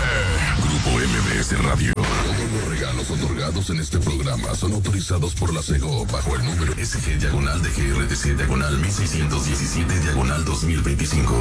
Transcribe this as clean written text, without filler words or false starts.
Grupo MBS Radio. Todos los regalos otorgados en este programa son autorizados por la SEGO bajo el número SG-DGRTC-1617-2025.